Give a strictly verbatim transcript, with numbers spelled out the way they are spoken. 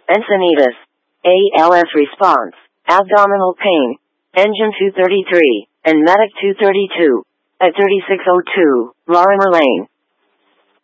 Encinitas. A L S response. Abdominal pain. Engine two thirty-three. And Medic two thirty-two. At thirty-six oh two, Lorimer Lane.